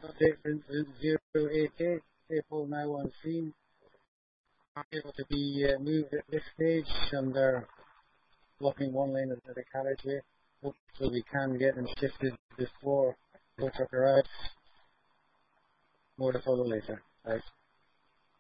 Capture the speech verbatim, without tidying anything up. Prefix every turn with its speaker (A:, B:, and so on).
A: zero eight eight, people now on scene are able to be uh, moved at this stage, and they're blocking one lane of the carriageway. Hopefully we can get them shifted before the truck arrives. More to follow later. Right.